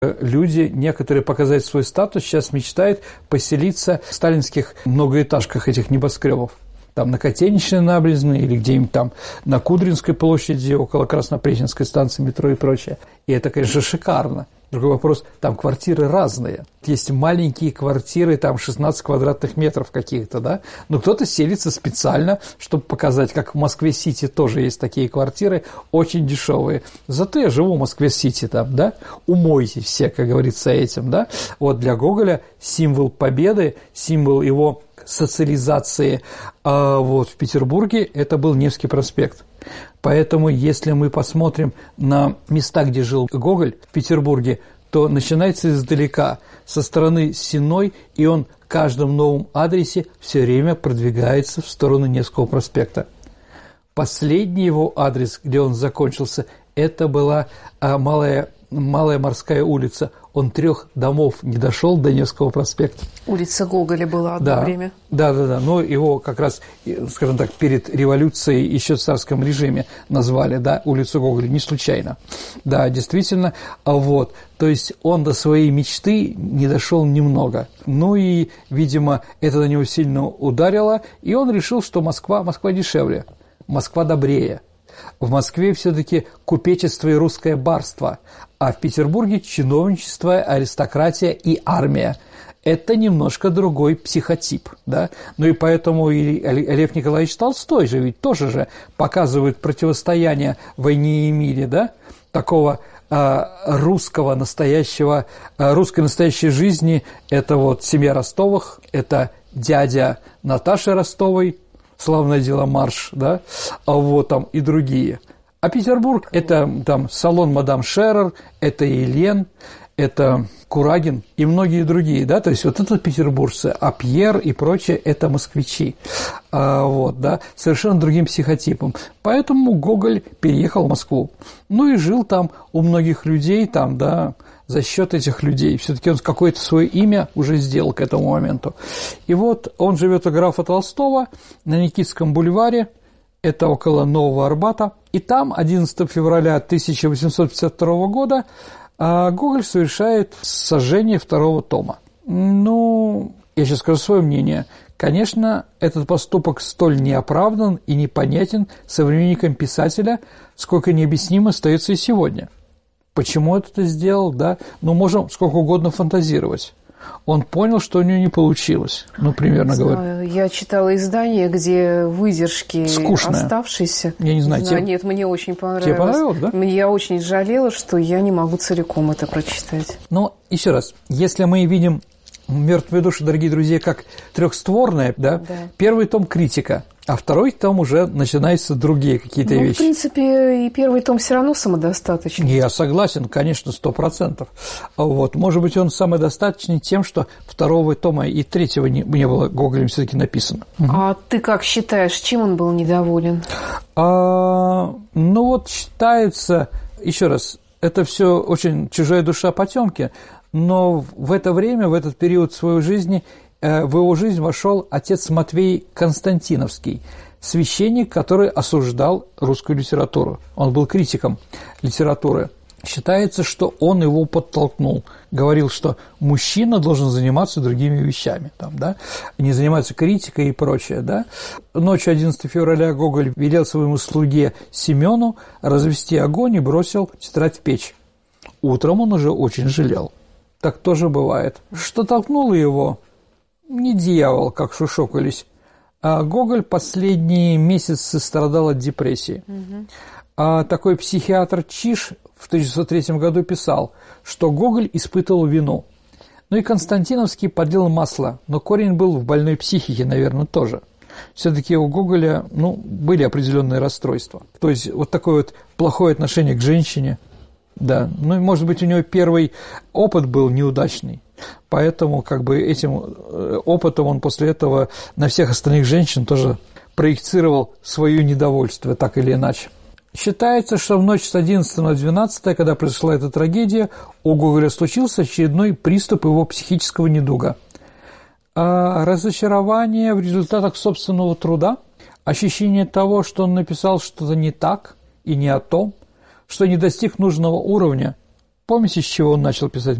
Люди, некоторые показать свой статус, сейчас мечтают поселиться в сталинских многоэтажках этих небоскребов. Там на Котельничной набережной или где-нибудь там на Кудринской площади, около Краснопресненской станции метро и прочее. И это, конечно, шикарно. Другой вопрос, там квартиры разные. Есть маленькие квартиры, там 16 квадратных метров каких-то, да, но кто-то селится специально, чтобы показать, как в Москве-Сити тоже есть такие квартиры, очень дешевые. Зато я живу в Москве-Сити там, да, умойтесь все, как говорится, этим, да. Вот для Гоголя символ победы, символ его социализации вот в Петербурге это был Невский проспект. Поэтому, если мы посмотрим на места, где жил Гоголь в Петербурге, то начинается издалека, со стороны Сенной, и он в каждом новом адресе все время продвигается в сторону Невского проспекта. Последний его адрес, где он закончился, это была Малая Морская улица. Он 3 домов не дошел до Невского проспекта. Улица Гоголя была одно время. Да. Но его как раз, скажем так, перед революцией еще в царском режиме назвали, да, улицу Гоголя, не случайно. Да, действительно, вот. То есть он до своей мечты не дошел немного. Ну и, видимо, это на него сильно ударило, и он решил, что Москва дешевле, Москва добрее. В Москве все-таки купечество и русское барство, а в Петербурге чиновничество, аристократия и армия. Это немножко другой психотип, да. Ну и поэтому и Лев Николаевич Толстой же ведь тоже же показывает противостояние в «Войне и мире», да, такого русской настоящей жизни. Это вот семья Ростовых, это дядя Наташи Ростовой, «Славное дело марш», да, а вот там и другие. А Петербург – это там салон мадам Шерер, это Елен, это Курагин и многие другие, да, то есть вот это петербуржцы, а Пьер и прочее – это москвичи, вот, да, совершенно другим психотипом. Поэтому Гоголь переехал в Москву, ну и жил там у многих людей, там, да, за счет этих людей. Все-таки он какое-то свое имя уже сделал к этому моменту. И вот он живет у графа Толстого на Никитском бульваре, это около Нового Арбата, и там 11 февраля 1852 года Гоголь совершает сожжение 2-го тома. Ну, я сейчас скажу свое мнение. Конечно, этот поступок столь неоправдан и непонятен современникам писателя, сколько необъяснимо остается и сегодня. Почему это сделал, да? Ну, можем сколько угодно фантазировать. Он понял, что у него не получилось, ну, примерно говоря. Я читала издание, где выдержки скучное. Оставшиеся. Я не знаю. Нет, мне очень понравилось. Тебе понравилось, да? Я очень жалела, что я не могу целиком это прочитать. Но еще раз, если мы видим «Мертвые души», дорогие друзья, как трехстворное, да? Первый том – критика, а второй том уже начинаются другие какие-то вещи. В принципе, и первый том все равно самодостаточный. Я согласен, конечно, 100%. Вот. Может быть, он самодостаточный тем, что 2-го тома и 3-го не было Гоголем все-таки написано. А ты как считаешь, чем он был недоволен? Ну вот считается, еще раз, это все очень чужая душа потемки, но в это время, в этот период своей жизни, в его жизнь вошел отец Матвей Константиновский, священник, который осуждал русскую литературу. Он был критиком литературы. Считается, что он его подтолкнул, говорил, что мужчина должен заниматься другими вещами, там, да, не заниматься критикой и прочее. Да. Ночью 11 февраля Гоголь велел своему слуге Семену развести огонь и бросил тетрадь в печь. Утром он уже очень жалел. Так тоже бывает. Что толкнуло его? Не дьявол, как шушокались. А Гоголь последние месяцы страдал от депрессии. А такой психиатр Чиж в 1903 году писал, что Гоголь испытывал вину. Ну и Константиновский подлил масло, но корень был в больной психике, наверное, тоже. Все-таки у Гоголя, были определенные расстройства. То есть вот такое вот плохое отношение к женщине. Да, может быть, у него первый опыт был неудачный, поэтому как бы этим опытом он после этого на всех остальных женщин тоже проецировал свое недовольство, так или иначе. Считается, что в ночь с 11 на 12, когда произошла эта трагедия, у Гоголя случился очередной приступ его психического недуга. Разочарование в результатах собственного труда, ощущение того, что он написал что-то не так и не о том, что не достиг нужного уровня, помните, с чего он начал писать